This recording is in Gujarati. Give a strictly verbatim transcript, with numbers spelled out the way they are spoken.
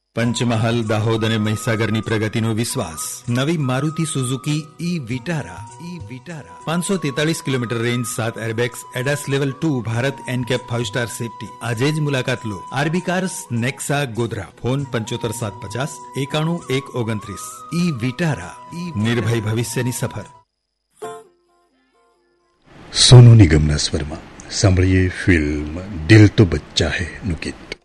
પંચમહાલ, દાહોદ અને મહીસાગરની પ્રગતિનો વિશ્વાસ. નવી મારુતિ સુઝુકી ઈ વિટારા. ઈ વિટારા પાંચસો તેતાલીસ કિલોમીટર રેન્જ, સાત airbags, ADAS level two, Bharat એનકેપ five star safety. આજે જ મુલાકાત લો. RB cars, નેક્સા, Godhra. ફોન પંચોતેર સાત પચાસ એકાણું એક ઓગણત્રીસ. ઈ વિટારા, નિર્ભય ભવિષ્યની સફર. સોનુ નિગમના સ્વરમાં સાંભળીએ ફિલ્મ દિલ તો બચ્ચા હૈ નું ગીત.